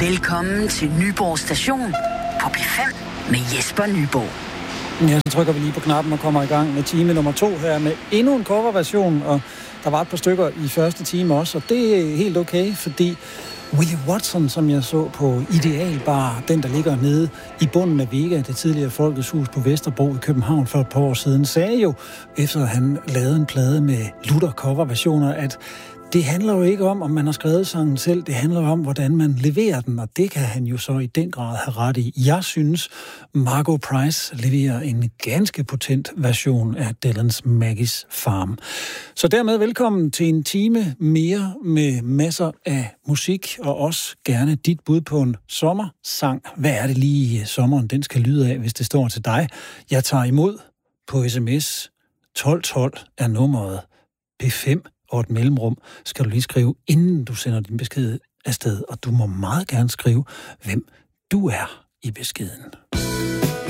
Velkommen til Nyborg Station på P5 med Jesper Nyborg. Ja, så trykker vi lige på knappen og kommer i gang med time nummer 2 her med endnu en coverversion, og der var et par stykker i første time også, og det er helt okay, fordi Willie Watson, som jeg så på Ideal Bar, den der ligger nede i bunden af Vega, det tidligere Folkets Hus på Vesterbro i København for et par år siden, sagde jo, efter han lavede en plade med lutter coverversioner, at det handler jo ikke om man har skrevet sangen selv, det handler om, hvordan man leverer den, og det kan han jo så i den grad have ret i. Jeg synes, Margo Price leverer en ganske potent version af Dylans Maggie's Farm. Så dermed velkommen til en time mere med masser af musik, og også gerne dit bud på en sommersang. Hvad er det lige sommeren, den skal lyde af, hvis det står til dig? Jeg tager imod på sms. 1212 er nummeret. P5 og et mellemrum skal du lige skrive, inden du sender din besked afsted. Og du må meget gerne skrive, hvem du er i beskeden.